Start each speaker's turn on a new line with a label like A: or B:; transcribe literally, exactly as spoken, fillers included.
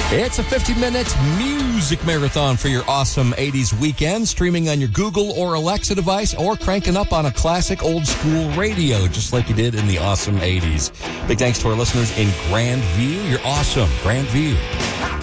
A: It's a fifty-minute music marathon for your awesome eighties weekend, streaming on your Google or Alexa device or cranking up on a classic old-school radio, just like you did in the awesome eighties. Big thanks to our listeners in Grandview. You're awesome, Grandview.